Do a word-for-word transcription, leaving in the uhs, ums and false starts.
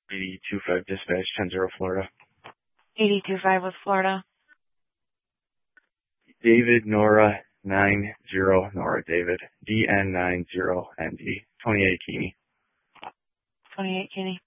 eighty two five dispatch, ten zero Florida. eighty two five with Florida. David Nora nine zero Nora David D N nine zero N D twenty-eight Keeney. twenty-eight Keeney.